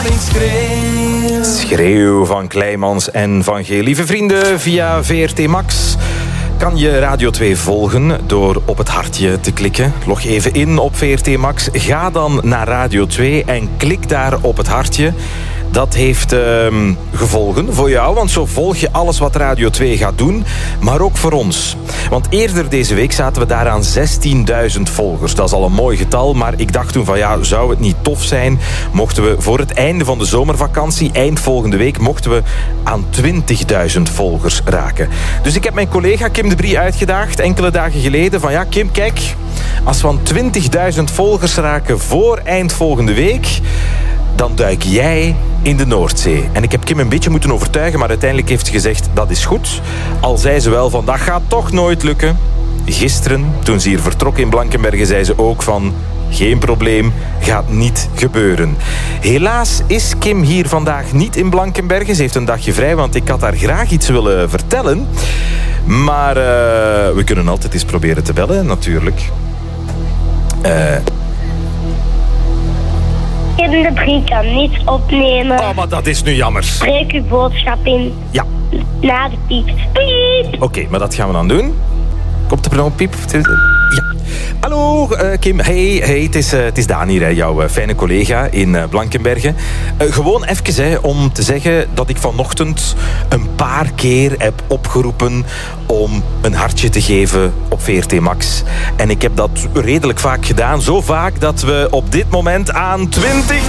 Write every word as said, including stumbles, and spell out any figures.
Karin Schreeuw. Schreeuw van Kleimans en van Geel. Lieve vrienden, via V R T Max kan je Radio twee volgen door op het hartje te klikken. Log even in op V R T Max. Ga dan naar Radio twee en klik daar op het hartje. Dat heeft uh, gevolgen voor jou, want zo volg je alles wat Radio twee gaat doen, maar ook voor ons. Want eerder deze week zaten we daar aan zestienduizend volgers. Dat is al een mooi getal, maar ik dacht toen van ja, zou het niet tof zijn mochten we voor het einde van de zomervakantie, eind volgende week, mochten we aan twintigduizend volgers raken. Dus ik heb mijn collega Kim de Brie uitgedaagd enkele dagen geleden van ja, Kim, kijk, als we aan twintigduizend volgers raken voor eind volgende week, dan duik jij in de Noordzee. En ik heb Kim een beetje moeten overtuigen, maar uiteindelijk heeft ze gezegd, dat is goed. Al zei ze wel van, dat gaat toch nooit lukken. Gisteren, toen ze hier vertrok in Blankenberge, zei ze ook van, geen probleem, gaat niet gebeuren. Helaas is Kim hier vandaag niet in Blankenberge. Ze heeft een dagje vrij, want ik had haar graag iets willen vertellen. Maar uh, we kunnen altijd eens proberen te bellen, natuurlijk. Eh... Uh, Kim de Brie kan niet opnemen. Oh, maar dat is nu jammer. Spreek uw boodschap in. Ja. Na de piep. Piep! Oké, okay, maar dat gaan we dan doen. Komt er nou een piep? Ja. Hallo uh, Kim, hey, hey, het is, uh, het is Daan hier, hè, jouw uh, fijne collega in uh, Blankenberge. Uh, gewoon even hè, om te zeggen dat ik vanochtend een paar keer heb opgeroepen om een hartje te geven op V R T Max. En ik heb dat redelijk vaak gedaan, zo vaak dat we op dit moment aan twintig...